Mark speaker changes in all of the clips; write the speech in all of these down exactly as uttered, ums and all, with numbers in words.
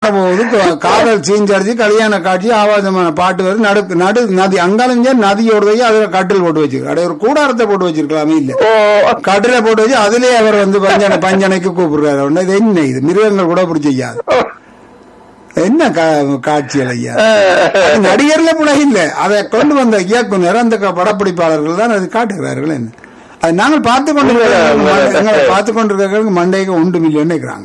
Speaker 1: போகுது, காதல் சீஞ்சடிச்சு கல்யாண காட்சி ஆபாசமான பாட்டு வருது, நடு நடு நதி அங்காலஞ்ச நதியோடதையும் அதுல கட்டில் போட்டு வச்சிருக்காரு. அப்படியே ஒரு கூடாரத்தை போட்டு வச்சிருக்கலாமே, இல்ல கட்டில போட்டு வச்சு அதுலயே அவர் வந்து பஞ்சனை பஞ்சனைக்கு கூப்பிடுறாரு. இது என்ன, இது மிருகங்கள் கூட அப்படி செய்யாது. என்ன காட்சிகள் ஐயா, நடிகர்ல கூட இல்ல, அதை கொண்டு வந்த இயக்குனர் அந்த படப்பிடிப்பாளர்கள் தான் அது காட்டுகிறார்கள். என்ன அது நாங்கள் பார்த்து கொண்டிருக்கிறோம், பார்த்து கொண்டிருக்கிறவங்க மண்டைக்கு ஒன்று மில்லியன் இருக்கிறாங்க.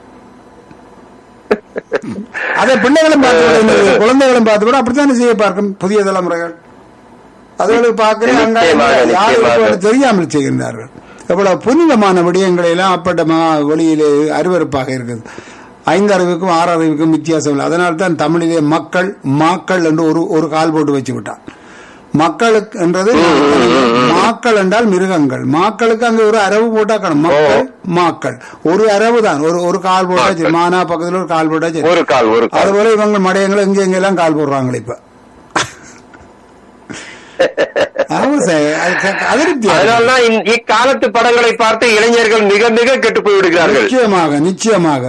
Speaker 1: அதை பிள்ளைகளும் பார்த்து குழந்தைகளும் பார்த்து கூட அப்படித்தானே செய்ய பார்க்கும் புதிய தலைமுறைகள். அதுகளுக்கு பார்க்கிறேன் யாருக்கு தெரியாமல் செய்கின்றார்கள். எவ்வளவு புனிதமான விடயங்களை எல்லாம் அப்பட்ட வெளியிலே அருவருப்பாக இருக்குது. ஐந்து அறிவுக்கும் ஆறு அறிவுக்கும் வித்தியாசம் இல்லை. அதனால தான் தமிழிலே மக்கள் மாக்கள் என்று ஒரு ஒரு கால் போட்டு வச்சு விட்டான். மக்களுக்கு என்றது மாக்கள் என்றால் மிருகங்கள், மாக்களுக்கு அங்க ஒரு அரவு போட்டாக்கணும். மக்கள் மாக்கள் ஒரு அரவு தான், ஒரு ஒரு கால் போட்டா மானா பக்கத்துல ஒரு கால் போட்டா
Speaker 2: ஒரு கால்.
Speaker 1: அதுபோல இவங்க மடையங்களை எங்க எங்க எல்லாம் கால் போடுறாங்களே இப்ப.
Speaker 2: அதனால்தான் இக்காலத்து படங்களை பார்த்து இளைஞர்கள் மிக மிக கெட்டு போய் விடுகிறார்கள்.
Speaker 1: நிச்சயமாக நிச்சயமாக.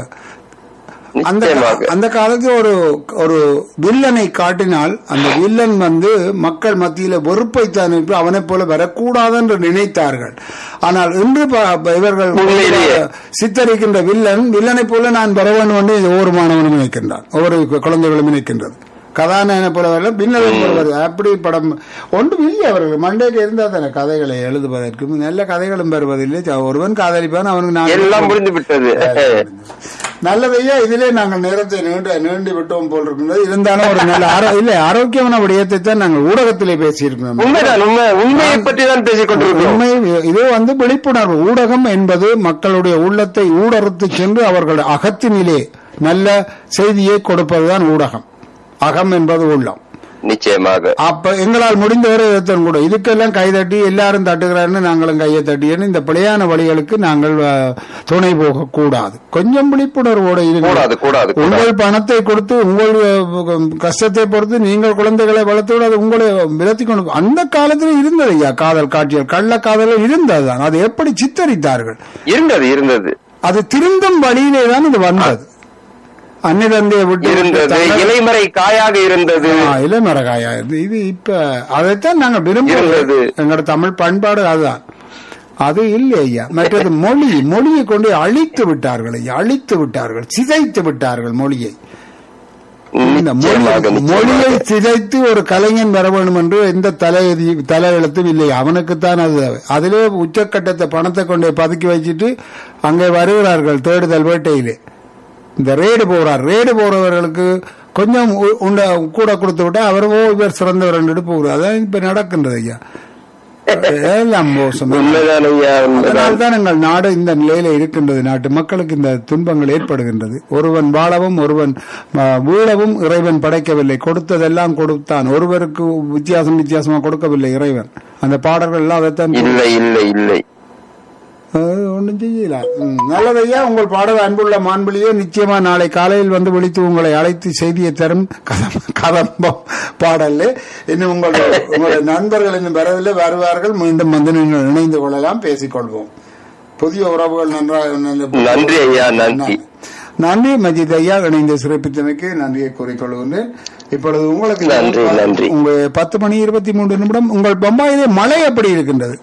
Speaker 1: அந்த அந்த காலத்தில் ஒரு ஒரு வில்லனை காட்டினால் அந்த வில்லன் வந்து மக்கள் மத்தியில வெறுப்பை தான் அவனை போல வரக்கூடாது என்று நினைத்தார்கள். ஆனால் இன்று இவர்கள் சித்தரிக்கின்ற வில்லன் வில்லனை போல நான் வர வேண்டும் என்று ஒவ்வொரு மாணவனும் நினைக்கின்றான், ஒவ்வொரு குழந்தைகளும் நினைக்கின்றது. கதாநாயகனை போல வரல, பின்னலும் போல வருது. அப்படி படம் ஒன்றும் இல்லை. அவர்கள் மண்டைக்கு இருந்தால் தானே கதைகளை எழுதுவதற்கு நல்ல கதைகளும் வருவதில்லை. ஒருவன் காதலிப்பான், அவனுக்கு நான்
Speaker 2: எல்லாம் முடிந்து விட்டது.
Speaker 1: நல்லதையா இதிலே நாங்கள் நேரத்தை நீண்டு நீண்டு விட்டோம் போல் இருக்கின்றது. இருந்தாலும் ஒரு நல்ல இல்லை ஆரோக்கியமான விடயத்தை தான் நாங்கள் ஊடகத்திலே பேசியிருக்கிறோம்.
Speaker 2: உண்மையை பற்றி தான் பேசிக் கொண்டிருக்கிறோம்.
Speaker 1: உண்மை இது வந்து விழிப்புணர்வு. ஊடகம் என்பது மக்களுடைய உள்ளத்தை ஊடறுத்து சென்று அவர்கள் அகத்தினிலே நல்ல செய்தியை கொடுப்பதுதான் ஊடகம். அகம் என்பது உள்ளம்.
Speaker 2: நிச்சயமாக.
Speaker 1: அப்ப எங்களால் முடிந்தவரை கூட இதுக்கெல்லாம் கைதட்டி எல்லாரும் தட்டுகிறாருன்னு நாங்களும் கையை தட்டியன்னு இந்த பிழையான வழிகளுக்கு நாங்கள் துணை போக கூடாது. கொஞ்சம் விழிப்புணர்வோடு
Speaker 2: கூடாது.
Speaker 1: உங்கள் பணத்தை கொடுத்து உங்கள் கஷ்டத்தை பொறுத்து நீங்கள் குழந்தைகளை வளர்த்து விடாது, உங்களை விலத்தி கொண்டு. அந்த காலத்தில் இருந்தது ஐயா காதல் காட்சிகள், கள்ள காதல் இருந்ததுதான். அது எப்படி சித்தரித்தார்கள்
Speaker 2: இருந்தது இருந்தது
Speaker 1: அது திருந்தும் வழியிலே தான் இது வந்தது. அன்னிதந்தையை விட்டு
Speaker 2: இருந்தது, இலைமறை காயாக இருந்தது.
Speaker 1: இலைமறை காயா இருந்தது. இது இப்ப அதைத்தான் நாங்கள் விரும்புகிறது. எங்களோட தமிழ் பண்பாடு அதுதான். அது இல்லை ஐயா. மற்றது மொழி, மொழியை கொண்டு அழித்து விட்டார்கள் ஐயா, அழித்து விட்டார்கள், சிதைத்து விட்டார்கள் மொழியை. இந்த மொழியை சிதைத்து ஒரு கலைஞன் வர வேண்டும் என்று எந்த தலை தலை எழுத்தும் இல்லை. அவனுக்குத்தான் அது. அதிலே உச்சக்கட்டத்தை பணத்தை கொண்டு பதுக்கி வச்சுட்டு அங்கே வருகிறார்கள் தேடுதல் வேட்டையிலே. இந்த ரேடு போறார், ரேடு போறவர்களுக்கு கொஞ்சம் கூட கொடுத்து விட்டா அவரோ இவர் சிறந்தவர் என்று போகிறார். அதான் இப்ப நடக்கின்றது ஐயா. எல்லாம் மோசம். அதனால்தான் எங்கள் நாடு இந்த நிலையில இருக்கின்றது. நாட்டு மக்களுக்கு இந்த துன்பங்கள் ஏற்படுகின்றது. ஒருவன் வாழவும் ஒருவன் வீழவும் இறைவன் படைக்கவில்லை. கொடுத்ததெல்லாம் கொடுத்தான். ஒருவருக்கு வித்தியாசம் வித்தியாசமா கொடுக்கவில்லை இறைவன். அந்த பாடல்கள் எல்லாம் அதைத்தான்.
Speaker 2: இல்லை இல்லை இல்லை
Speaker 1: ஒன்றும் செய்யல. நல்லதையா உங்கள் பாடல் அன்புள்ள மாண்புலியே நிச்சயமா நாளை காலையில் வந்து விழித்து உங்களை அழைத்து செய்தியை தரும் கதம்பம் பாடல். இன்னும் உங்கள் உங்களுடைய நண்பர்கள் இன்னும் வரவில்லை, வருவார்கள். மீண்டும் வந்து நீங்கள் இணைந்து கொள்ளலாம், பேசிக்கொள்வோம். புதிய உறவுகள் நன்றாக.
Speaker 2: நன்றி ஐயா. நன்றி
Speaker 1: நன்றி மஜித் ஐயா, இணைந்து சிறப்பித்தமைக்கு நன்றியை கூறிக்கொள்கின்றேன். இப்பொழுது உங்களுக்கு
Speaker 2: நன்றி நன்றி.
Speaker 1: உங்க பத்து மணி இருபத்தி மூன்று நிமிடம். உங்கள் பம்பாயிலே மழை எப்படி இருக்கின்றது?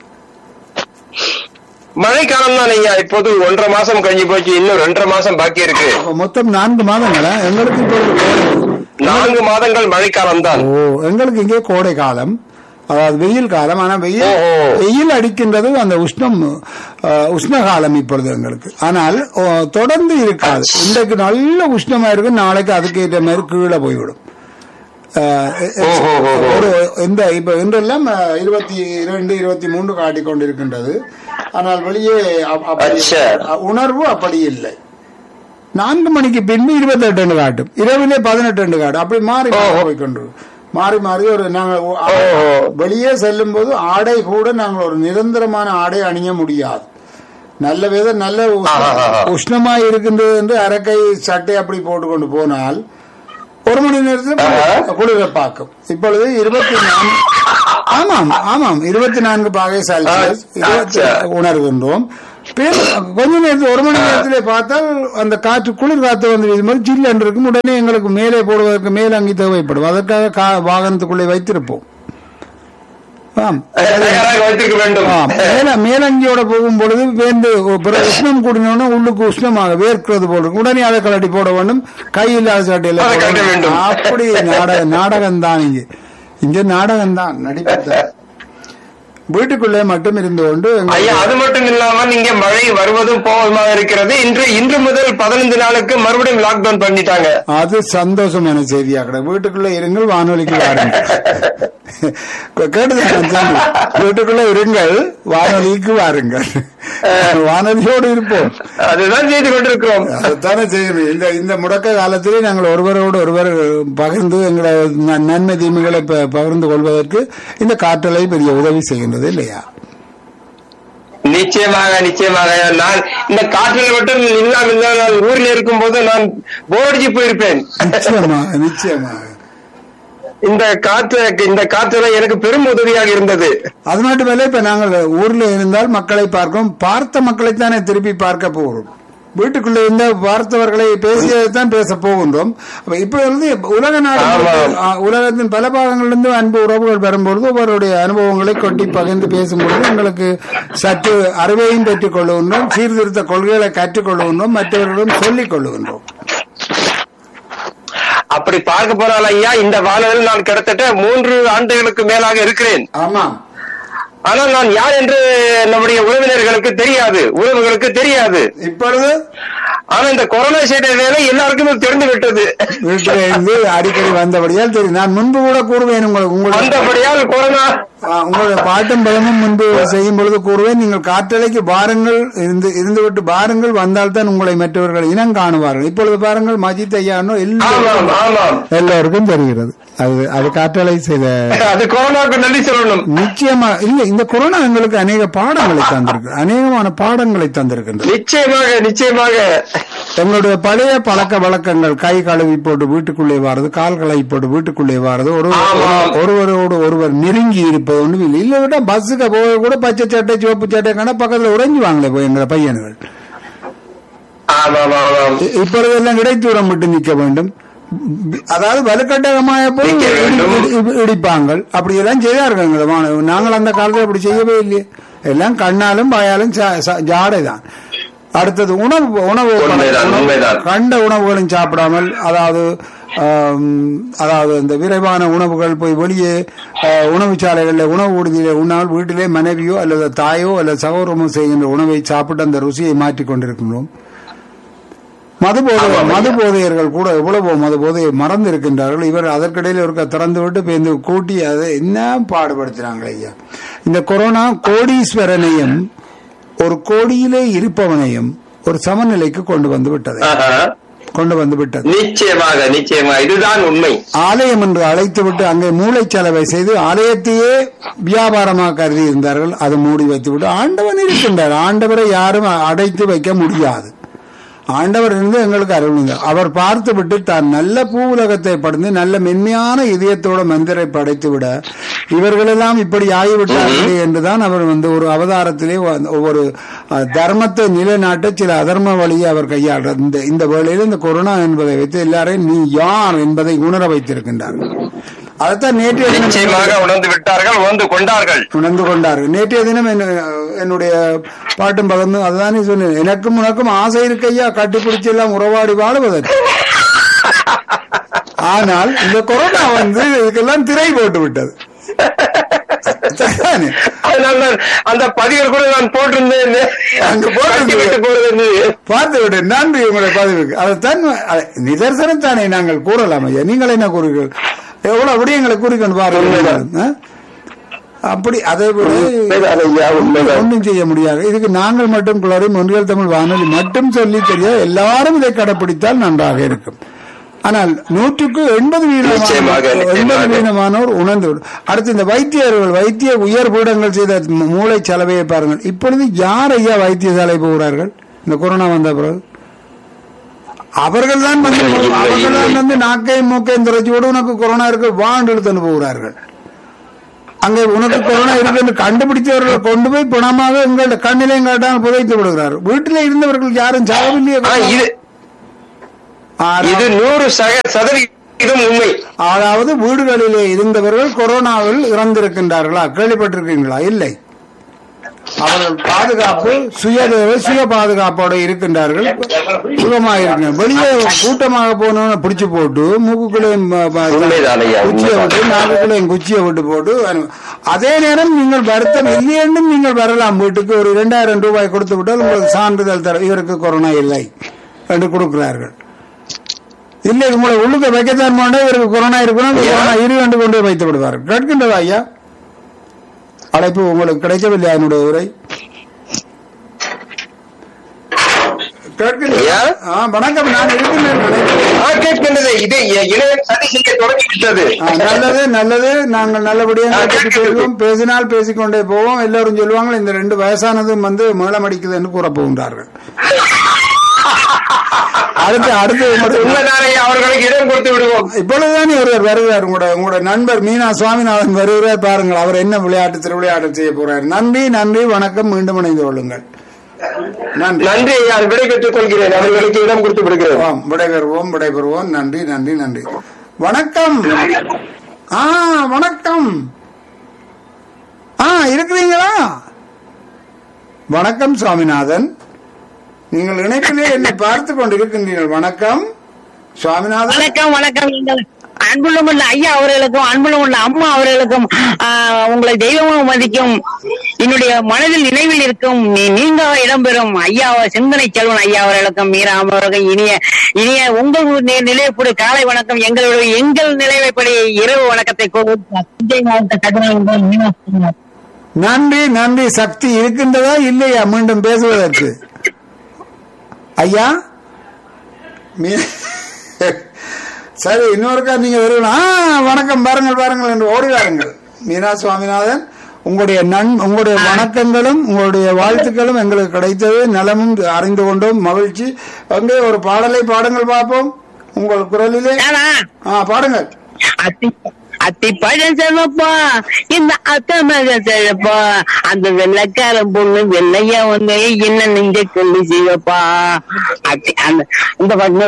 Speaker 2: மழைக்காலம் தான் ஐயா. இப்போது ஒன்றரை மாசம் கழிஞ்சு போச்சு, இன்னும் ரெண்டரை மாசம் பாக்கி இருக்கு.
Speaker 1: மொத்தம் நான்கு மாதங்களா? எங்களுக்கு
Speaker 2: நான்கு மாதங்கள் மழைக்காலம் தான்.
Speaker 1: ஓ, எங்களுக்கு இங்கே கோடை காலம், அதாவது வெயில் காலம். ஆனா வெயில் வெயில் அடிக்கின்றது, அந்த உஷ்ணம் உஷ்ண காலம் இப்பொழுது எங்களுக்கு. ஆனால் தொடர்ந்து இருக்காது. இன்றைக்கு நல்ல உஷ்ணமா இருக்கு, நாளைக்கு அதுக்கு ஏற்ற மாதிரி கீழே போய்விடும். ஒரு இந்த இப்ப இன்றெல்லாம் இருபத்தி இரண்டு இருபத்தி மூன்று காட்டிக் கொண்டிருக்கின்றது. ஆனால் வெளியே உணர்வு அப்படி இல்லை. நான்கு மணிக்கு பின்பு இருபத்தி எட்டு காட்டும், இரவிலே பதினெட்டு காட்டும். அப்படி மாறி போய்கொண்டு மாறி மாறி ஒரு நாங்கள் வெளியே செல்லும் போது ஆடை கூட நாங்கள் ஒரு நிரந்தரமான ஆடை அணிய முடியாது. நல்ல வித நல்ல உஷ்ணமா இருக்கின்றது என்று அரக்கை சட்டை அப்படி போட்டுக்கொண்டு போனால் ஒரு மணி நேரத்தில் குளிர பார்க்கும். இப்பொழுது இருபத்தி நான்கு ஆமாம் ஆமாம் இருபத்தி நான்கு பாகை செல்சியஸ் உணர்கின்றோம். கொஞ்ச நேரத்தில் ஒரு மணி நேரத்திலே பார்த்தால் அந்த காற்று குளிர் காற்று வந்து வீசும்போது ஜில் என்று இருக்கும். உடனே எங்களுக்கு மேலே போடுவதற்கு மேல் அங்கி தேவைப்படும். அதற்காக வாகனத்துக்குள்ளே வைத்திருப்போம். மேலங்கியோட போகும் பொழுது வேந்து உஷ்ணம் கூடினோன்னா உள்ளுக்கு உஷ்ணமாக வேர்க்கிறது போல உடனே அதை கலட்டி போட வேண்டும். கை இல்லாத சட்டையில அப்படி நாடக நாடகம் தான். இங்க இங்க நாடகம் தான் நடிப்ப வீட்டுக்குள்ளே மட்டும் இருந்து கொண்டு.
Speaker 2: அது மட்டும் இல்லாமல் இங்க மழை வருவதும் போவதுமாக இருக்கிறது. இன்று இன்று முதல் பதினைந்து நாளுக்கு மறுபடியும் லாக்டவுன் பண்ணிட்டாங்க.
Speaker 1: அது சந்தோஷமான செய்தியா கிடையாது. வீட்டுக்குள்ள இருங்கள், வானொலிக்கு வாருங்கள். கேட்டுதான் வீட்டுக்குள்ள இருங்கள், வானொலிக்கு வாருங்கள். வானொலியோடு இருப்போம்.
Speaker 2: அதுதான் செய்து கொண்டிருக்கிறோம்.
Speaker 1: அதுதானே செய்யணும். இந்த இந்த முடக்க காலத்திலே நாங்கள் ஒருவரோடு ஒருவர் பகிர்ந்து எங்களை நன்மை தீமைகளை பகிர்ந்து கொள்வதற்கு இந்த காற்றலை பெரிய உதவி செய்கின்றது இல்லையா?
Speaker 2: நிச்சயமாக நிச்சயமாக. நான் இந்த காற்றில் மட்டும் இல்லாமல் நான் ஊரில் இருக்கும் போது நான் போர்டிச்சு போயிருப்பேன்.
Speaker 1: நிச்சயமாக நிச்சயமாக
Speaker 2: இந்த காற்று இந்த காற்றுல எனக்கு பெரும் உதவியாக இருந்தது.
Speaker 1: அது மட்டுமல்ல, இப்ப நாங்கள் ஊர்ல இருந்தால் மக்களை பார்க்கிறோம், பார்த்த மக்களைத்தானே திருப்பி பார்க்க போகிறோம். வீட்டுக்குள்ள இருந்த பார்த்தவர்களை பேசியதான் பேச போகின்றோம். இப்ப வந்து உலக நாடு உலகத்தின் பல பாகங்களிலிருந்து அன்பு உறவுகள் வரும்பொழுது அவருடைய அனுபவங்களை கொட்டி பகிர்ந்து பேசும்பொழுது எங்களுக்கு சற்று அறிவையும் பெற்றுக் கொள்ளுகின்றோம், சீர்திருத்த கொள்கைகளை கற்றுக்கொள்ளுகின்றோம், மற்றவர்களிடம் சொல்லிக் கொள்ளுகின்றோம்.
Speaker 2: அப்படி பார்க்க போறாள் ஐயா, இந்த வானொலியில் நான் கிட்டத்தட்ட மூன்று ஆண்டுகளுக்கு மேலாக இருக்கிறேன்.
Speaker 1: ஆமா.
Speaker 2: ஆனால் நான் யார் என்று நம்முடைய உறவினர்களுக்கு தெரியாது, உறவுகளுக்கு தெரியாது.
Speaker 1: இப்பொழுது
Speaker 2: ஆனா இந்த கொரோனா சைடு வேலை எல்லாருக்குமே தெரிந்து விட்டது.
Speaker 1: வீட்டில இருந்து அடிக்கடி வந்தபடியால் தெரியும். நான் முன்பு கூட கூறுவேன் உங்களுக்கு
Speaker 2: வந்தபடியால் கொரோனா
Speaker 1: உங்களுடைய பாட்டும் பலமும் முன்பு செய்யும் பொழுது கூறுவேன், நீங்கள் காற்றலைக்கு பாருங்கள், இருந்து இருந்துவிட்டு பாருங்கள், வந்தால்தான் உங்களை மற்றவர்கள் இனம் காணுவார்கள். இப்பொழுது பாருங்கள், மஜித் ஐயானோ எல்லோருக்கும் தெரிகிறது. அது அது காற்றலை செய்த
Speaker 2: அது கொரோனாவுக்கு நன்றி சொல்லணும்.
Speaker 1: நிச்சயமா இல்ல, இந்த கொரோனா எங்களுக்கு அநேக பாடங்களை தந்திருக்கு, அநேகமான பாடங்களை தந்திருக்கின்றது.
Speaker 2: நிச்சயமாக நிச்சயமாக.
Speaker 1: எங்களுடைய பழைய பழக்க வழக்கங்கள், கை கழுவி போட்டு வீட்டுக்குள்ளே வாரது, கால் கழுவி போட்டு வீட்டுக்குள்ளே வாரது, ஒருவரோடு ஒருவர் நெருங்கி இருப்பது ஒண்ணும் இல்லை. இல்ல விட்டா பஸ்ஸுக்கு போக கூட பச்சை சட்டை சிவப்பு சட்டை கண்ட பக்கத்துல உறைஞ்சி வாங்கல போய் எங்க பையன்கள். இப்பொழுதெல்லாம் இடைத்தூரம் விட்டு நிற்க வேண்டும். அதாவது வலுக்கட்டகமாக போய் இடிப்பாங்க. அப்படி எல்லாம் செய்தார்கள். நாங்கள் அந்த காலத்தில் அப்படி செய்யவே இல்லையே. எல்லாம் கண்ணாலும் வாயாலும் ஜாடைதான். அடுத்தது உணவு உணவு கண்ட உணவுகளும் சாப்பிடாமல், அதாவது அதாவது இந்த விரைவான உணவுகள் போய் வெளியே உணவு சாலைகளில் உணவு உறுதியிலே உண்ணால் வீட்டிலே மனைவியோ அல்லது தாயோ அல்லது சகோதரமோ செய்கின்ற உணவை சாப்பிட்டு அந்த ருசியை மாற்றிக் கொண்டிருக்கின்றோம். மது போதை மது போதையர்கள் கூட எவ்வளவோ மது போதையை மறந்து இருக்கின்றார்கள். இவர் அதற்கிடையில் இருக்க திறந்து விட்டு பேருந்து கூட்டி அதை என்ன பாடுபடுத்தினாங்க ஐயா. இந்த கொரோனா கோடீஸ்வரனையும் ஒரு கோடியிலே இருப்பவனையும் ஒரு சமநிலைக்கு கொண்டு வந்து விட்டது கொண்டு வந்து விட்டது
Speaker 2: நிச்சயமாக நிச்சயமாக. இதுதான் உண்மை.
Speaker 1: ஆலயம் என்று அழைத்து விட்டு அங்கே மூளைச்சலவை செய்து ஆலயத்தையே வியாபாரமாக கருதி இருந்தார்கள். அதை மூடி வைத்து விட்டு ஆண்டவன் இருக்கின்றார். ஆண்டவரை யாரும் அடைத்து வைக்க முடியாது. ஆண்டவர் இருந்து எங்களுக்கு அருளுங்க. அவர் பார்த்து விட்டு தான் நல்ல பூ உலகத்தை படைந்து நல்ல மென்மையான இதயத்தோட மந்திரை படைத்து விட இவர்களெல்லாம் இப்படி ஆகிவிட்டார்களே என்றுதான் அவர் வந்து ஒரு அவதாரத்திலே ஒவ்வொரு தர்மத்தை நிலைநாட்ட சில அதர்ம வழியை அவர் கையாளுறார். இந்த இந்த வேளையில் இந்த கொரோனா என்பதை வைத்து எல்லாரையும் நீ யார் என்பதை உணர வைத்திருக்கின்றார். அதைத்தான் நேற்றைய
Speaker 2: தினம் உணர்ந்து விட்டார்கள், உணர்ந்து கொண்டார்கள்
Speaker 1: உணர்ந்து கொண்டார்கள். நேற்றைய தினம் என்னுடைய பாட்டும் பகிர்ந்து அதுதானே சொன்னேன், எனக்கும் உனக்கும் ஆசை இருக்கையா கட்டுப்பிடிச்சு எல்லாம் உறவாடி வாழ்வதற்கு. ஆனால் இந்த கொரோனா வந்து இதுக்கெல்லாம் திரை போட்டு விட்டது.
Speaker 2: அந்த பதிவு கூட நான் போட்டிருந்தேன்,
Speaker 1: அங்க போட்டு பார்த்து விட்டேன். நன்றி உங்களுடைய பதிவுக்கு. அதைத்தான் நிதர்சனம் தானே நாங்கள் கூறலாம் ஐயா. நீங்கள் என்ன கூறுகிறீர்கள்? எவ்வளவு விடயங்களை கூறிக்கொண்டு பாருங்க. அப்படி அதே போல ஒன்றும் செய்ய முடியாது. இதுக்கு நாங்கள் மட்டும் குளறும் ஒன்றியல் தமிழ் வானொலி மட்டும் சொல்லி தெரிய எல்லாரும் இதை கடைப்பிடித்தால் நன்றாக இருக்கும். ஆனால் நூற்றுக்கு எண்பது வீதமான எண்பது வீதமானோர் உணர்ந்து விடும். அடுத்து இந்த வைத்தியர்கள் வைத்திய உயர் பீடங்கள் செய்த மூளை செலவையை பாருங்கள். இப்பொழுது யார் ஐயா வைத்தியசாலை போகிறார்கள் இந்த கொரோனா வந்த பிறகு? அவர்கள் தான் வந்து அவர்கள் தான் வந்து நாக்கையும் மூக்கையும் திறச்சி விட உனக்கு கொரோனா இருக்கு வாண்டு எடுத்து போகிறார்கள். அங்கே உனக்கு கொரோனா இருக்கு என்று கண்டுபிடித்தவர்களை கொண்டு போய் பணமாக எங்களோட கண்ணிலையும் காட்டாமல் புதைத்து விடுகிறார். வீட்டில் இருந்தவர்கள் யாரும் சாகவில்லையே.
Speaker 2: இது இது நூறு சதவீதம் உண்மை.
Speaker 1: அதாவது வீடுகளிலே இருந்தவர்கள் கொரோனாவில் இறந்திருக்கின்றார்களா? கேள்விப்பட்டிருக்கீங்களா? இல்லை. அவர்கள் பாதுகாப்பு சுயதேவை சுய பாதுகாப்போடு இருக்கின்றார்கள், சுகமாக இருக்கின்றனர். வெளியே கூட்டமாக போனோன்னு பிடிச்சு போட்டு மூக்குக்குள்ளையும் குச்சியை விட்டு நாக்குக்குள்ளையும் குச்சியை விட்டு போட்டு, அதே நேரம் நீங்கள் வருத்தம் இல்லையென்றும் நீங்கள் வரலாம். வீட்டுக்கு ஒரு இரண்டாயிரம் ரூபாய் கொடுத்து விட்டால் உங்களுக்கு சான்றிதழ் தர இவருக்கு கொரோனா இல்லை என்று கொடுக்கிறார்கள். இல்லை உங்களை உள்ளுக்க வைக்கத்தான் போனா இவருக்கு கொரோனா இருக்கணும், கொரோனா இரு என்று கொண்டு வைத்து விடுவார்கள். கேட்கின்றதா ஐயா? அழைப்பு உங்களுக்கு கிடைக்கவில்லை. என்னுடைய உரை வணக்கம். நான் நல்லது நல்லது. நாங்கள் நல்லபடியாக பேசினால் பேசிக்கொண்டே போவோம். எல்லாரும் சொல்லுவாங்க இந்த ரெண்டு வயசானதும் வந்து மேளம் அடிக்குது என்று கூற போகின்றார்கள். அடுத்து அடுத்து அவர்களுக்கு இடம் கொடுத்து விடுவோம். இப்பொழுதுதானே ஒருவர் வருகிறார், உங்களோட உங்களோட நண்பர் மீனா சுவாமிநாதன் வருகிறார். பாருங்கள் அவர் என்ன விளையாட்டு திருவிளையாட்டு செய்ய போறார். நன்றி நன்றி வணக்கம். மீண்டும் இணைந்து கொள்ளுங்கள். நன்றி நன்றி. விடைபெற்றுக் கொள்கிறேன். அவர்களுக்கு இடம் கொடுத்து விடுகிறோம். விடைபெறுவோம் விடைபெறுவோம். நன்றி நன்றி நன்றி. வணக்கம். ஆ வணக்கம். ஆ இருக்கிறீங்களா? வணக்கம் சுவாமிநாதன். நீங்கள் இணைப்பிலே என்னை பார்த்து கொண்டிருக்கின்றீர்கள். வணக்கம் சுவாமிநாதன்.
Speaker 3: வணக்கம் வணக்கம். நீங்கள் அன்புள்ள ஐயா அவர்களுக்கும் அன்புள்ள அம்மா அவர்களுக்கும் உங்களை தெய்வமும் மதிக்கும் என்னுடைய மனதில் நினைவில் இருக்கும் நீங்க இடம்பெறும் ஐயா சிந்தனை செல்வன் ஐயா அவர்களுக்கும் மீரா அவர்கள் இனிய இனிய உங்கள் நிலையப்படி காலை வணக்கம். எங்களுடைய எங்கள் நிலைவைப்படி இரவு வணக்கத்தை
Speaker 1: நன்றி நன்றி. சக்தி இருக்கின்றதா இல்லையா மீண்டும் பேசுவதற்கு? ஐயா சரி, இன்னொருக்கா நீங்க வருவீங்களா? வணக்கம் பாருங்கள் பாருங்கள் என்று ஓடி வாருங்கள். மீனா சுவாமிநாதன், உங்களுடைய நன் உங்களுடைய வணக்கங்களும் உங்களுடைய வாழ்த்துக்களும் எங்களுக்கு கிடைத்தது. நலமும் அறிந்து கொண்டோம், மகிழ்ச்சி. அங்கே ஒரு பாடலை பாடுங்கள் பார்ப்போம் உங்கள் குரலிலே. பாடுங்கள்.
Speaker 3: அத்தி பழம் செவப்பா இந்த அக்கமக செவப்பா அந்த வெள்ளைக்காரன் பொண்ணு வெள்ளையா வந்து என்ன நெஞ்ச கொல்லி செய்வப்பா. இந்த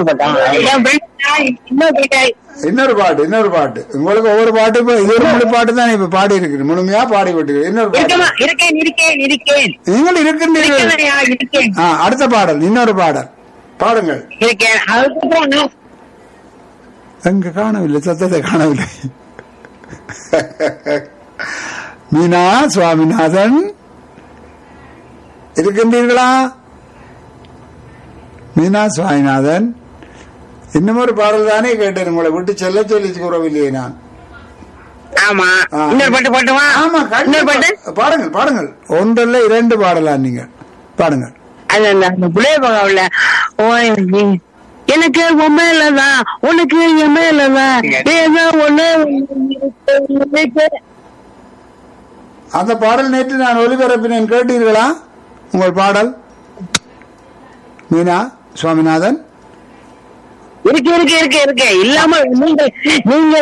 Speaker 1: இன்னொரு பாட்டு இன்னொரு பாட்டு உங்களுக்கு ஒவ்வொரு பாட்டு இப்ப இது ஒரு முழு பாட்டு தான் இப்ப பாடி இருக்கு, முழுமையா பாடி விட்டு இன்னொரு நீங்கள் இருக்கின்றீர்கள். அடுத்த பாடல் இன்னொரு பாடல் பாடுங்கள். எங்க காணவில்லை, சத்தத்தை காணவில்லை. மீனா சுவாமிநாதன் இருக்கின்றீர்களா? மீனா சுவாமிநாதன் இன்னும் ஒரு பாடல் தானே கேட்டேன், உங்களை விட்டு செல்ல சொல்லி கூறவில்லையே நான்.
Speaker 3: ஆமா ஆமா
Speaker 1: பாடுங்கள் பாடுங்கள். ஒன்றல்ல இரண்டு பாடலாம், நீங்க பாடுங்கள்.
Speaker 3: எனக்கு உன் மேலதான் உனக்கு என் மேலதான் ஏதோ ஒண்ணு.
Speaker 1: அந்த பாடல் நேற்று நான் ஒலிபரப்பினேன், கேட்டீர்களா உங்கள் பாடல்? மீனா சுவாமிநாதன்
Speaker 3: இருக்கு இருக்கு இருக்கு இருக்கு இல்லாம நீங்க நீங்க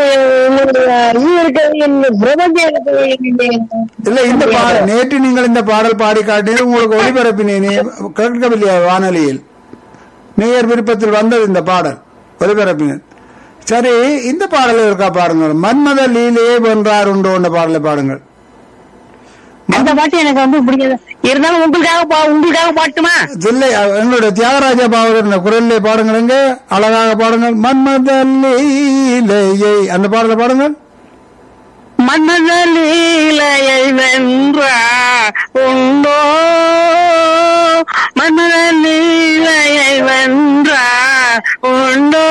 Speaker 1: இல்ல இந்த பாடல் நேற்று நீங்கள் இந்த பாடல் பாடி காட்டினீர்கள், உங்களுக்கு ஒலிபரப்பினேனே கேட்கவில்லையா வானொலியில்? நேயர் விருப்பத்தில் வந்தது இந்த பாடல் ஒலிபரப்பினர். சரி, இந்த பாடலை இருக்கா பாருங்கள். மன்மத லீலையே வென்றார் உண்டு என்ற பாடலை பாடுங்கள்.
Speaker 3: அந்த பாட்டு எனக்கு வந்து பிடிக்காது, இருந்தாலும் உங்களுக்காக உங்களுக்காக பாட்டுமா?
Speaker 1: இல்லை, எங்களுடைய தியாகராஜா பாவகர் குரல்லே பாடுங்கள். எங்க அழகாக பாடுங்கள். மன்மத லீலையை அந்த பாடலை பாடுங்கள்.
Speaker 3: மன்மத லீலையை வென்றார் உண்டோ மன்மத லீலையை வென்றார் உண்டோ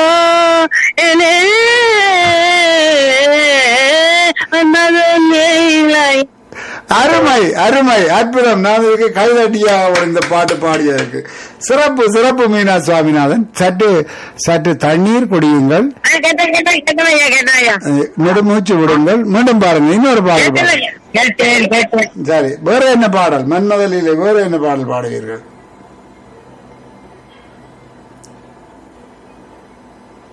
Speaker 3: மன்மத லீலை.
Speaker 1: அருமை அருமை அற்புதம். நான் இதுக்கு கைதட்டியாக இந்த பாட்டு பாடியதற்கு சிறப்பு சிறப்பு. மீனா சுவாமிநாதன், சற்று சற்று தண்ணீர் குடியுங்கள், நெடுமூச்சு விடுங்கள், மீண்டும் பாருங்கள். இன்னொரு பாடல். சரி, வேற என்ன பாடல்? மன்மதலிலே வேற என்ன பாடல் பாடுவீர்கள்?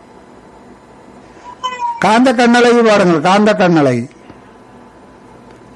Speaker 1: காந்த கண்ணழகி பாடுங்கள். காந்த கண்ணழகி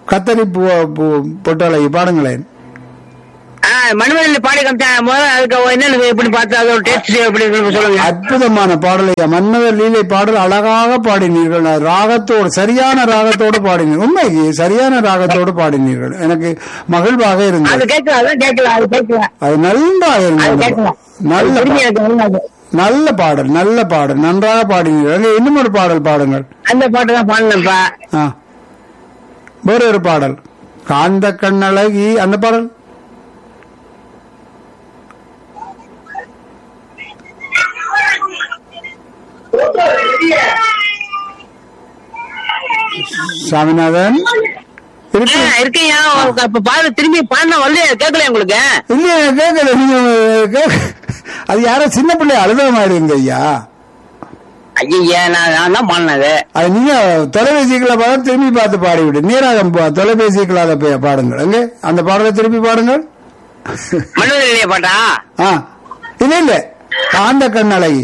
Speaker 1: கத்தரி பூ பூ- பொட்டலை பாடுங்களேன்.
Speaker 3: மனுவலில் பாடி காமிச்சேன் முதல்ல, அதுக்கு என்ன எப்படி பார்த்து அதோட டேஸ்ட் எப்படி இருக்குன்னு சொல்லுங்க.
Speaker 1: அற்புதமான பாடலை மன்மத லீலை பாடல் அழகாக பாடினீர்கள். ராகத்தோடு சரியான ராகத்தோடு பாடினீர்கள். உண்மைக்கு சரியான ராகத்தோடு பாடினீர்கள். எனக்கு மகிழ்வாக
Speaker 3: அது
Speaker 1: இருந்தது.
Speaker 3: கேட்கல, அதான் கேட்கல, அது கேட்கல,
Speaker 1: அது நன்றாக
Speaker 3: அது
Speaker 1: இருந்தது.
Speaker 3: கேட்கல.
Speaker 1: நல்ல
Speaker 3: திரும்பி
Speaker 1: பா-
Speaker 3: எனக்கு நல்லது.
Speaker 1: நல்ல பாடல், நல்ல பாடல், நன்றாக பாடினீர்கள். அங்கே இன்னும் ஒரு பாடல் பாடுங்கள்.
Speaker 3: அந்த பாட்டு தான் பாடினப்பா.
Speaker 1: ஆ, வேற ஒரு பாடல், காந்த கண்ணழகி, அந்த பாடல். சாமிநாதன் இருக்கு
Speaker 3: இருக்கையா இப்ப பாரு, திரும்பி பாடினா வந்து கேட்கல உங்களுக்கு.
Speaker 1: இல்லையா? கேட்கல. நீங்க கேக்க- அது யாரோ சின்ன பிள்ளை அழுத மாதிரி இருந்த ஐயா.
Speaker 3: ஐயா நான் நான் தான் பாடினது.
Speaker 1: அது நீங்க தொலைபேசிகளை பார்த்து திரும்பி பார்த்து பாடிவிடு. நீராகம் தொலைபேசிகளை அதை போய் பாடுங்கள். அங்கே அந்த பாடலை திருப்பி பாடுங்கள்.
Speaker 3: மனுவலிலே பாட்டா?
Speaker 1: ஆ, இல்ல இல்ல, காந்த கண்ணழகி.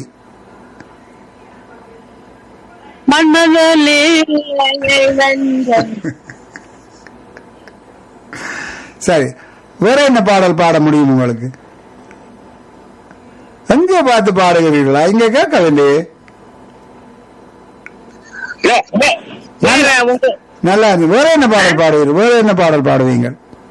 Speaker 3: மன்னதலே
Speaker 1: சரி, வேற என்ன பாடல் பாட முடியும் உங்களுக்கு? எங்கே பார்த்து பாடுகிறீர்களா? இங்க கேட்க வேண்டிய நல்லா இருக்கு. வேற என்ன பாடல் பாடுவீர்கள்? வேற என்ன பாடல் பாடுவீங்க?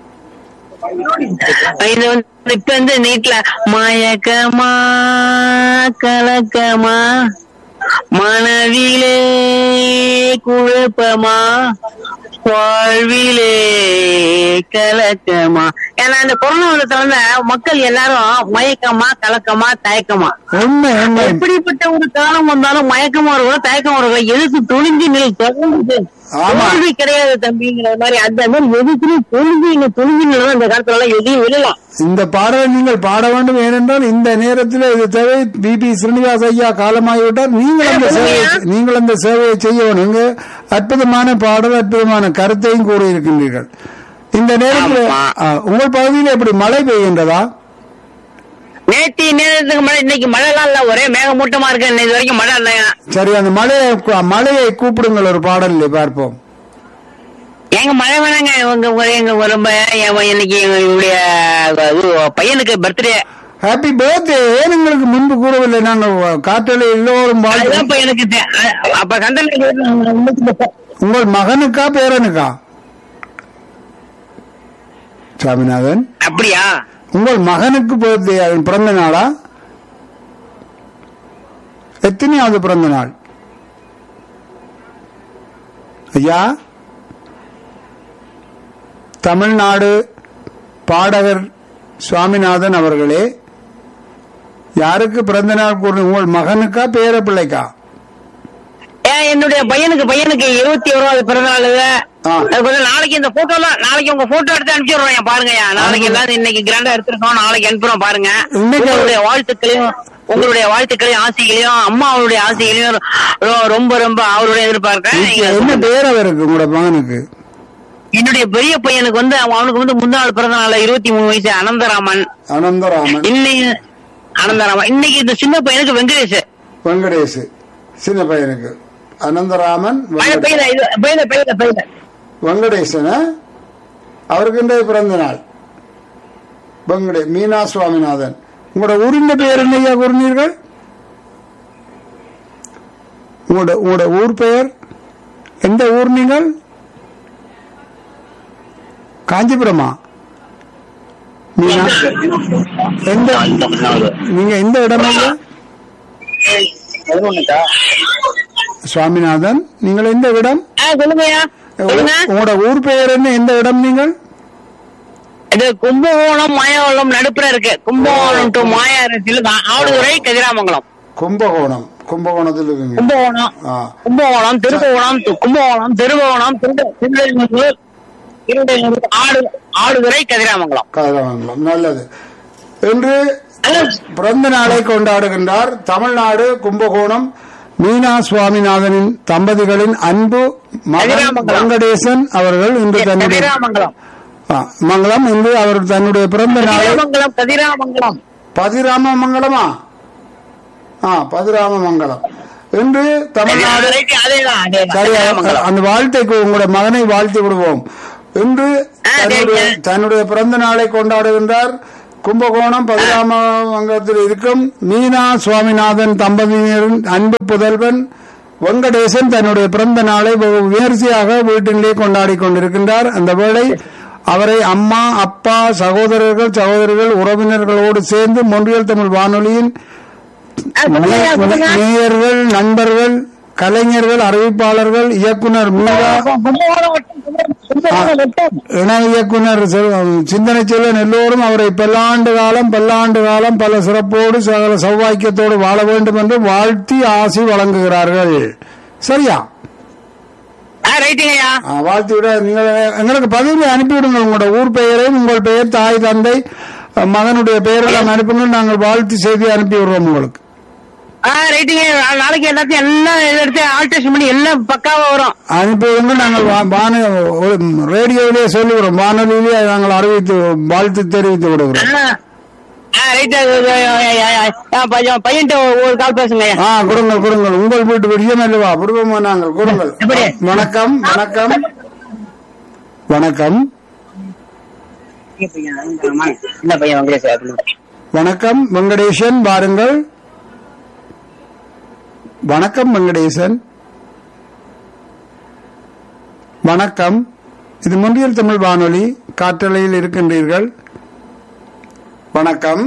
Speaker 3: இது வந்து இப்ப வந்து நீட்ல மயக்கமா கலக்கமா மனதிலே குழப்பமா வாழ்விலே கலக்கமா. ஏன்னா இந்த கொரோனா காலத்துல வந்து மக்கள் எல்லாரும் மயக்கமா கலக்கமா தயக்கமா.
Speaker 1: உண்மை உண்மை.
Speaker 3: எப்படிப்பட்ட ஒரு காலம் வந்தாலும் மயக்கமா இருக்கும், தயக்கமா இருக்கும். எதுக்கு துணிஞ்சு நில், தொடர்ந்து தோல்வி கிடையாது தம்பிங்கிற மாதிரி அந்த மாதிரி எதுக்குன்னு துணிஞ்சு இங்க துணிஞ்சு நிலம் இந்த காலத்துல எல்லாம் எதையும் விடலாம்.
Speaker 1: இந்த பாடலை நீங்கள் பாட வேண்டும். ஏனென்றால் இந்த நேரத்தில் இது தேவை. பி பி ஸ்ரீனிவாஸ் ஐயா காலமாகிவிட்டார். நீங்கள் அந்த சேவையை நீங்கள் அந்த சேவையை செய்யணும். நீங்க அற்புதமான பாடல், அற்புதமான கருத்தையும் கூறியிருக்கின்றீர்கள். இந்த நேரத்தில் ஆ, உங்கள் பகுதியில் எப்படி மழை பெய்கின்றதா?
Speaker 3: நேற்று நேரத்துக்கு மழை, இன்னைக்கு மழை எல்லாம் இல்ல, ஒரே மேகமூட்டமா இருக்கு. இன்னைக்கு வரைக்கும் மழை இல்லையா?
Speaker 1: சரி, அந்த மழையை மழையை கூப்பிடுங்கள் ஒரு பாடலில் பார்ப்போம்.
Speaker 3: எங்க மழை வேணாங்க. உங்க உங்க- எங்க ரொம்ப என் இன்னைக்கு எங்களுடைய இது பையனுக்கு பர்த்டே.
Speaker 1: Happy birthday. ஏன் உங்களுக்கு முன்பு கூறவில்லை? நாங்கள் காற்றலை எல்லோரும் வாழ்த்து.
Speaker 3: அதுதான் பையனுக்கு தே- அப்ப கந்தன்
Speaker 1: உங்கள் மகனுக்கா பேரனுக்கா? சாமிநாதன்,
Speaker 3: அப்படியா?
Speaker 1: உங்கள் மகனுக்கு பர்த்டே, அவன் பிறந்த நாளா? எத்தனையாவது பிறந்த நாள் ஐயா? தமிழ்நாடு பாடகர் சுவாமிநாதன் அவர்களே, யாருக்கு பிறந்த நாள் கூறு? உங்கள் மகனுக்கா பேர பிள்ளைக்கா?
Speaker 3: ஏன் என்னுடைய பையனுக்கு பையனுக்கு இருபத்தி ஓராவது பிறந்த நாள்.
Speaker 1: ஆ.
Speaker 3: நாளைக்கு இந்த போட்டோ எல்லாம் நாளைக்கு உங்க போட்டோ எடுத்து அனுப்பிச்சுடுறோம் பாருங்க. நாளைக்கு எல்லாரும் இன்னைக்கு கிராண்டா எடுத்திருக்கோம், நாளைக்கு அனுப்புறோம் பாருங்க.
Speaker 1: இன்னைக்கு
Speaker 3: உங்களுடைய வாழ்த்துக்களையும் உங்களுடைய வாழ்த்துக்களையும் ஆசைகளையும் அம்மா அவருடைய ஆசைகளையும் ரொ- ரொம்ப ரொம்ப அவருடைய எதிர்பார்க்கிறேன். நீங்க
Speaker 1: என்ன பேர் அவருக்கு, உங்களோட மகனுக்கு?
Speaker 3: என்னுடைய பெரிய பையனுக்கு வந்து அவன் அவனுக்கு வந்து முன்னாள் பிறந்த நாள் இருபத்தி மூணு வயசு அனந்தராமன்.
Speaker 1: அனந்தராமன்.
Speaker 3: இன்னைக்கு அனந்தராமன். இன்னைக்கு இந்த சின்ன பையனுக்கு வெங்கடேஷ்.
Speaker 1: வெங்கடேஷ். சின்ன பையனுக்கு அனந்தராமன்,
Speaker 3: பையன் பையன் இது பையன் பையன் பையன்
Speaker 1: வெங்கடேசன். அவருக்கு இன்றைய பிறந்த நாள். வெங்கடே மீனா சுவாமிநாதன். உங்களோட ஊரின் பெயர் என்னையா கூறினீர்கள்? உங்களோட உங்களோட ஊர் பெயர் எந்த ஊர்? நீங்கள் காஞ்சிபுரமா? மீனா, எந்த நீங்க எந்த இடம்? சுவாமிநாதன், நீங்கள் எந்த இடம்?
Speaker 3: சொல்லுங்கய்யா, சொல்லுங்க.
Speaker 1: உங்களோட ஊர் பெயர் என்ன? எந்த இடம் நீங்கள்?
Speaker 3: இது கும்பகோணம் மாயாவளம் நடுப்புற இருக்கு. கும்பகோணம் டு மாயாவரத்தில் ஆடுதுறை கதிராமங்கலம்.
Speaker 1: கும்பகோணம். கும்பகோணத்தில் இருக்குங்க.
Speaker 3: கும்பகோணம்
Speaker 1: ஆ.
Speaker 3: கும்பகோணம் திருப்புவனம் து- கும்பகோணம் திருபுவனம் திருநெல்வேலி திருநெல்வேலி ஆடு ஆடுதுறை கதிராமங்கலம்.
Speaker 1: கதிராமங்கலம். நல்லது. இன்று பிறந்த நாளை கொண்டாடுகின்றார் தமிழ்நாடு கும்பகோணம் மீனா சுவாமிநாதனின் தம்பதிகளின் அன்பு மகன் வெங்கடேசன் அவர்கள் இன்று தன்னுடைய
Speaker 3: கதிராமங்கலம்
Speaker 1: ஆ, மங்கலம் இன்று அவர் தன்னுடைய பிறந்த நாளை
Speaker 3: கதிராமங்கலம் கதிராமங்கலம்
Speaker 1: பதிராம மங்கலமா? ஆ, பதிராம மங்கலம். இன்று தமிழ்நாடு.
Speaker 3: அதேதான், அதேதான்.
Speaker 1: சரி, அந்த வாழ்த்தை உங்களுடைய மகனை வாழ்த்தி விடுவோம். இன்று தன்னுடைய தன்னுடைய பிறந்த நாளை கொண்டாடுகின்றார். கும்பகோணம் பதிராமங்கத்தில் இருக்கும் மீனா சுவாமிநாதன் தம்பதியினரின் அன்பு புதல்வன் வெங்கடேசன் தன்னுடைய பிறந்த நாளை விமர்சையாக வீட்டிலே கொண்டாடி கொண்டிருக்கின்றார். அந்த வேளை அவரை அம்மா, அப்பா, சகோதரர்கள், சகோதரிகள், உறவினர்களோடு சேர்ந்து மொன்றியல் தமிழ் வானொலியின் நேயர்கள், நண்பர்கள், கலைஞர்கள், அறிவிப்பாளர்கள், இயக்குனர் மீரா, இணை இயக்குனர் சிந்தனை செல்வன் எல்லோரும் அவரை பல்லாண்டு காலம் பல்லாண்டு காலம் பல சிறப்போடு சகல சௌபாக்கியத்தோடு வாழ வேண்டும் என்று வாழ்த்தி ஆசி வழங்குகிறார்கள். சரியா? வாழ்த்தி விட நீங்கள் எங்களுக்கு பதிவு அனுப்பிவிடுங்கள். உங்களோட ஊர் பெயரையும் உங்கள் பெயர், தாய், தந்தை, மகனுடைய பெயரெல்லாம் அனுப்புங்கள். நாங்கள் வாழ்த்து செய்தி அனுப்பி விடுறோம் உங்களுக்கு.
Speaker 3: நாளைக்கு எல்லாத்தையும் எல்லாம் எடுத்து ஆல்ட்ரேஷன் பண்ணி எல்லாம் பக்காவா வரும்.
Speaker 1: அனுப்பிவிடுங்க. நாங்கள் ரேடியோவிலேயே சொல்லிவிடுறோம், வானொலியிலேயே நாங்கள் அறிவித்து வாழ்த்து தெரிவித்து விடுகிறோம்.
Speaker 3: பையன்ட்ட ஒரு கால் பேசுங்க.
Speaker 1: ஆ கொடுங்கள் கொடுங்கள். உங்கள் வீட்டு விடியம் அல்லவா விடுவோமா? நாங்கள் கொடுங்கள். வணக்கம் வணக்கம் வணக்கம் வணக்கம் வெங்கடேசன், வாருங்கள். வணக்கம் வெங்கடேசன். வணக்கம். இது மொன்றியல் தமிழ் வானொலி, காற்றலையில் இருக்கின்றீர்கள். வணக்கம்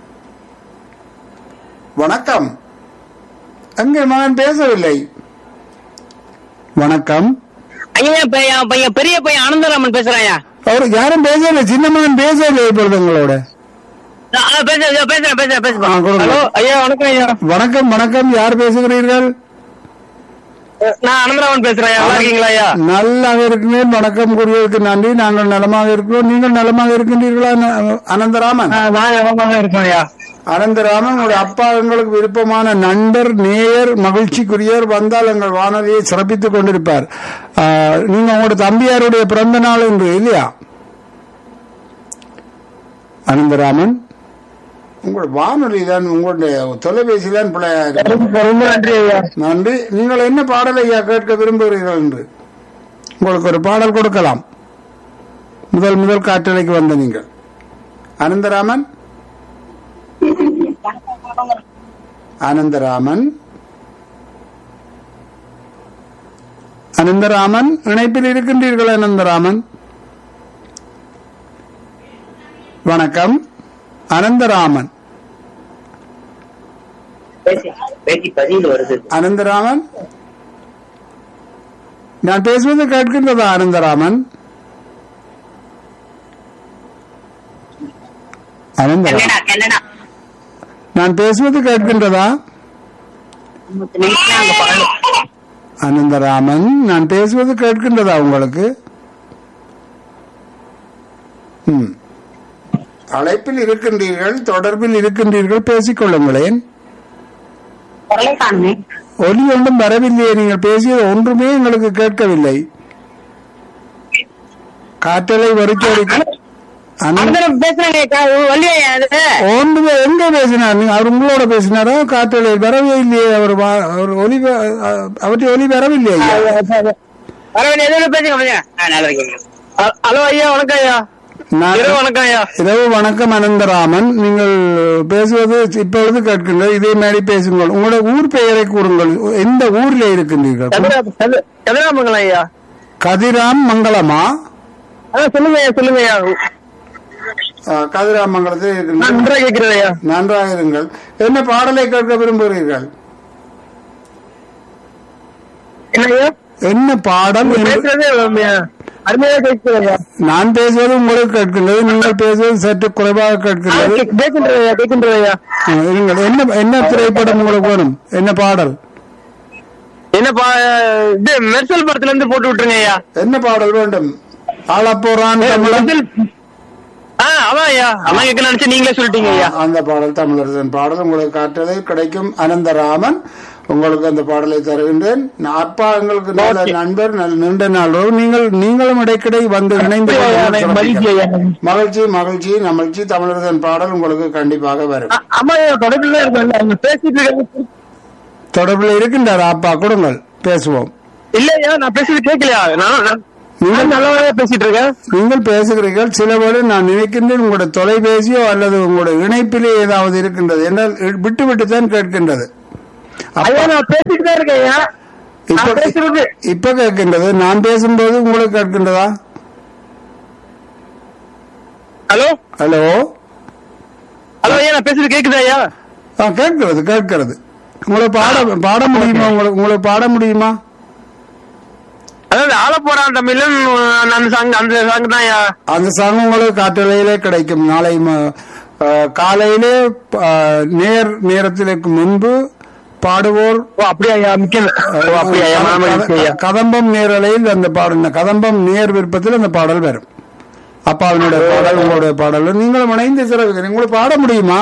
Speaker 1: வணக்கம். அங்கே மகன் பேசவில்லை. வணக்கம்.
Speaker 3: ஐயா பையன் பெரிய பையன் அனந்தராமன் பேசுறாயா?
Speaker 1: அவரு யாரும் பேசவில்லை, சின்ன மகன் பேசவில்லை இப்பொழுது உங்களோட. வணக்கம் வணக்கம். யார் பேசுகிறீர்கள்?
Speaker 3: நான் அனந்தராமன் பேசுறேன். நல்லா இருக்கீங்களா ஐயா?
Speaker 1: நல்லாக இருக்கிறேன். வணக்கம் கூறியதற்கு நன்றி. நாங்கள் நலமாக இருக்கிறோம். நீங்கள் நலமாக இருக்கின்றீர்களா அனந்தராமன்?
Speaker 3: நான் நலமாக இருக்கேன் ஐயா.
Speaker 1: அனந்தராமன், உங்களுடைய அப்பா எங்களுக்கு விருப்பமான நண்பர், நேயர், மகிழ்ச்சிக்குரியர். வந்தால் எங்கள் வானொலியை சிறப்பித்துக் கொண்டிருப்பார். நீங்க உங்களுடைய தம்பியாருடைய பிறந்த நாள் என்று இல்லையா அனந்தராமன்? உங்கள் வானொலி தான், உங்களுடைய தொலைபேசி தான் பிள்ளையா இருக்கு. நன்றி. நீங்கள் என்ன பாடலை கேட்க விரும்புகிறீர்கள் என்று உங்களுக்கு ஒரு பாடல் கொடுக்கலாம். முதல் முதல் காற்றலைக்கு வந்த நீங்கள் அனந்தராமன். அனந்தராமன் அனந்தராமன் இணைப்பில் இருக்கின்றீர்கள். அனந்தராமன் வணக்கம். அனந்தராமன் அனந்தராமன் நான் பேசுவது கேட்கின்றதா? அனந்தராமன் அனந்தராமன் நான் பேசுவது கேட்கின்றதா? அனந்தராமன் நான் பேசுவது கேட்கின்றதா உங்களுக்கு? ம் அழைப்பில் இருக்கின்றீர்கள், தொடர்பில் இருக்கின்றீர்கள், பேசிக்கொள்ளுங்களேன். ஒலி ஒன்றும் வரவில்லையே. நீங்கள் பேசியது ஒன்றுமே எங்களுக்கு கேட்கவில்லை. காற்றலை வரிச்சோடி ஒன்றுமே எங்க பேசினார்? அவர் உங்களோட பேசினாரோ? காற்றலை வரவே இல்லையே. அவர் ஒலி அவற்றை ஒலி வரவில்லையே.
Speaker 3: ஹலோ ஐயா, வணக்கம் ஐயா.
Speaker 1: இரவு வணக்கம் அனந்தராமன். நீங்கள் பேசுவது இப்பொழுது கேட்கின்றது. இதே மாதிரி பேசுங்கள். உங்களுடைய ஊர் பெயரை கூறுங்கள். எந்த ஊர்ல இருக்கின்றீர்கள்?
Speaker 3: கதிராமங்கலம் ஐயா.
Speaker 1: கதிராம் மங்கலமா?
Speaker 3: சொல்லுங்க ஐயா, சொல்லுங்க ஐயா.
Speaker 1: கதிராமங்கலத்தில் இருக்கின்றீர்கள். நன்றாக இருங்கள். என்ன பாடலை கேட்க விரும்புகிறீர்கள்? என்ன பாடல்? நான் பேசுவது உங்களுக்கு கேட்கின்றது, நீங்கள் பேசுவது சற்று குறைவாக கேட்கின்றது. என்ன என்ன திரைப்படம் உங்களுக்கு வேணும்? என்ன பாடல்?
Speaker 3: என்ன இது மெர்சல் படத்துல இருந்து போட்டு விட்டுருங்க ஐயா.
Speaker 1: என்ன பாடல் வேண்டும்? ஆளப்போறான் தமிழன்.
Speaker 3: நீங்களே சொல்லிட்டீங்க ஐயா.
Speaker 1: அந்த பாடல் தமிழரசன் பாடல் உங்களுக்கு காற்றலை கிடைக்கும். அனந்தராமன், உங்களுக்கு அந்த பாடலை தருகின்றேன். அப்பா எங்களுக்கு நல்ல நண்பர், நல்ல நீண்ட நாள். நீங்கள் நீங்களும் இடைக்கிடை வந்து இணைந்து மகிழ்ச்சி மகிழ்ச்சி மகிழ்ச்சி. தமிழரசன் பாடல் உங்களுக்கு கண்டிப்பாக வரும்.
Speaker 3: தொடர்பில்
Speaker 1: இருக்கின்றார் அப்பா? கொடுங்கள், பேசுவோம்.
Speaker 3: இல்லையா, நான் பேசுறது கேட்கலையா?
Speaker 1: நீங்கள்
Speaker 2: நல்லவரையா பேசிட்டு இருக்கேன்.
Speaker 1: நீங்கள் பேசுகிறீர்கள். சில வேளை நான் நினைக்கின்றேன் உங்களுடைய தொலைபேசியோ அல்லது உங்களுடைய இணைப்பிலே ஏதாவது இருக்கின்றது என்றால் விட்டு விட்டு தான் கேட்கின்றது.
Speaker 2: ஐயா நான் பேசிட்டு தான் இருக்கேன் ஐயா.
Speaker 1: இப்ப
Speaker 2: பேசுறது
Speaker 1: இப்ப கேட்கின்றது. நான் பேசும்போது உங்களுக்கு கேட்கின்றதா?
Speaker 2: ஹலோ
Speaker 1: ஹலோ
Speaker 2: ஹலோ ஐயா நான் பேசுறது கேக்குதா ஐயா?
Speaker 1: ஆ, கேட்கிறது கேட்கிறது. உங்களுக்கு பாட பாட முடியுமா? உங்களுக்கு உங்களுக்கு பாட முடியுமா?
Speaker 2: அதாவது ஆள போறான் தமிழன் அந்த சாங் அந்த சாங் தான் ஐயா.
Speaker 1: அந்த சாங் உங்களுக்கு காற்றலையிலே கிடைக்கும். நாளை ம- ஆ, காலையிலே ஆ, நேர் நேரத்திற்கு முன்பு பாடுவோர்
Speaker 2: ஓ அப்படியா ஐயா மிக்க ஓ அப்படியா ஐயா மனமகிழ்ச்சி ஐயா.
Speaker 1: கதம்பம் நேரலையில் அந்த பாடல் கதம்பம் நேர் விருப்பத்தில் அந்த பாடல் வரும். அப்பாவினுடைய பாடல் உங்களுடைய பாடல் நீங்களும் இணைந்து சிறப்பிக்கிறீங்க. உங்களுக்கு பாட முடியுமா?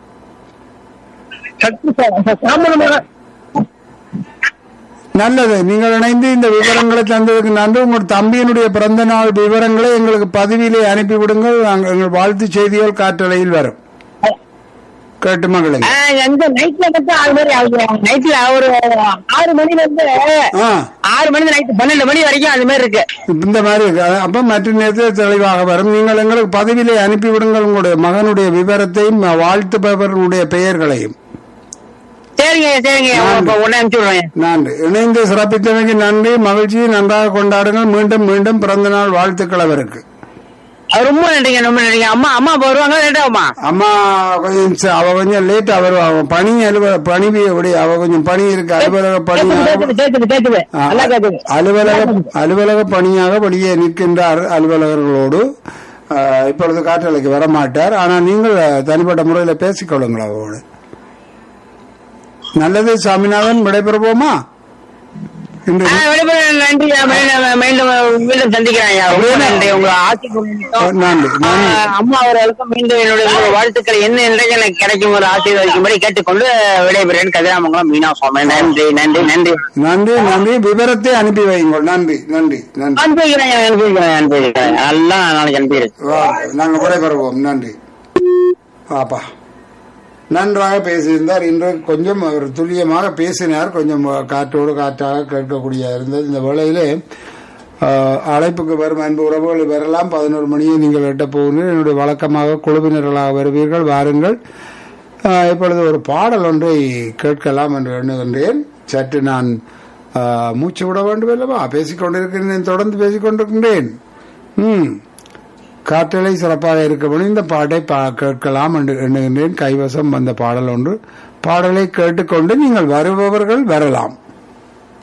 Speaker 2: சக்தி சார் சாமனமான
Speaker 1: நல்லது. நீங்கள் இணைந்து இந்த விவரங்களை தந்ததுக்கு நன்றி. உங்கள் தம்பியினுடைய பிறந்த நாள் விவரங்களை எங்களுக்கு பதிவிலே அனுப்பிவிடுங்கள். நாங்கள் எங்கள் வாழ்த்து செய்திகள் காற்றலையில் வரும். கேட்டு மகளுங்க.
Speaker 3: எங்க நைட்ல மட்டும் ஆறு மணி ஆகுது. நைட்ல ஒரு ஆறு மணில இருந்து
Speaker 1: ஆ,
Speaker 3: ஆறு மணி நைட்டு பன்னெண்டு மணி வரைக்கும் அது மாதிரி இருக்கு.
Speaker 1: இந்த மாதிரி இருக்கு. அப்ப மற்ற நேரத்தில் தெளிவாக வரும். நீங்கள் எங்களுக்கு பதிவிலே அனுப்பிவிடுங்கள் உங்களுடைய மகனுடைய விவரத்தையும் வாழ்த்துபவர்களுடைய பெயர்களையும்.
Speaker 3: சரிங்க சரிங்க உடனே அனுப்பிச்சு விடுறேன்.
Speaker 1: நன்றி. இணைந்து சிறப்பித்தமைக்கு நன்றி. மகிழ்ச்சி. நன்றாக கொண்டாடுங்கள். மீண்டும் மீண்டும் பிறந்த நாள் வாழ்த்துக்கள் அவருக்கு.
Speaker 3: அது ரொம்ப நன்றிங்க ரொம்ப நன்றிங்க. அம்மா அம்மா வருவாங்க லேட்டாகுமா?
Speaker 1: அம்மா கொஞ்சம் ச- அவ கொஞ்சம் லேட்டா வருவா. பணி அலுவலக பணி எப்படி அவ கொஞ்சம் பணி இருக்கு. அலுவலக பணியாக
Speaker 3: கேக்குது கேக்குது கேக்குது நல்லா கேக்குது.
Speaker 1: அலுவலக அலுவலக பணியாக வெளியே நிற்கின்றார் அலுவலகர்களோடு. ஆ, இப்பொழுது காற்றலைக்கு வரமாட்டார். ஆனால் நீங்கள் தனிப்பட்ட முறையில் பேசிக்கொள்ளுங்கள் அவரோடு. நல்லது. சாமிநாதன் விடைபெறுவோமா? இன்று
Speaker 3: ஆ, விடைபெறுகிறேன். நன்றி. மீண்டும் மீண்டும் மீண்டும் சந்திக்கிறேன் ஐயா. ரொம்ப நன்றி. உங்க ஆட்சி
Speaker 1: நன்றி நன்றி.
Speaker 3: அம்மா அவர்களுக்கும் மீண்டும் என்னுடைய வாழ்த்துக்கள் என்ன இன்றைக்கு எனக்கு கிடைக்கும் ஒரு ஆசீர்வதிக்கும்படி கேட்டுக்கொண்டு விடைபெறுகிறேன். கதிராமங்கலம் மீனா சுவாமி. நன்றி நன்றி நன்றி
Speaker 1: நன்றி நன்றி. விவரத்தை அனுப்பி வையுங்கள். நன்றி நன்றி நன்றி.
Speaker 3: அனுப்பிக்கிறேன் அனுப்பிக்கிறேன் அனுப்பிக்கிறேன் எல்லாம் நாளைக்கு அனுப்பிடுறேன்.
Speaker 1: வா, நாங்கள் விடைபெறுவோம். நன்றி. பாப்பா நன்றாக பேசியிருந்தார். இன்று கொஞ்சம் அவர் துல்லியமாக பேசினார். கொஞ்சம் காற்றோடு காற்றாக கேட்கக்கூடிய இருந்தது. இந்த வேளையிலே ஆஹ், அழைப்புக்கு வரும் அன்பு உறவுகள் வரலாம். பதினோரு மணியை நீங்கள் எட்ட போகிறீர்கள். என்னுடைய வழக்கமாக குழுவினர்களாக வருவீர்கள். வாருங்கள். ஆஹ், இப்பொழுது ஒரு பாடல் ஒன்றை கேட்கலாம் என்று எண்ணுகின்றேன். சற்று நான் ஆஹ், மூச்சு விட வேண்டும் அல்லவா? பேசிக்கொண்டிருக்கின்றேன். தொடர்ந்து பேசிக்கொண்டிருக்கின்றேன். ம் காற்றலை சிறப்பாக இருக்க இந்த பாட்டை கேட்கலாம் என்று எண்ணுகின்றேன். கைவசம் வந்த பாடல் ஒன்று. பாடலை கேட்டுக்கொண்டு நீங்கள் வருபவர்கள் வரலாம்.